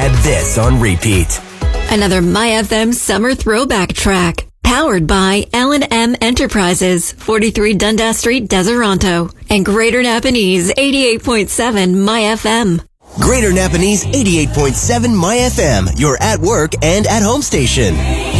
had this on repeat. Another My FM summer throwback track. Powered by L&M Enterprises, 43 Dundas Street, Deseronto. And Greater Napanese, 88.7 My FM. Greater Napanese 88.7 My FM, your at work and at home station.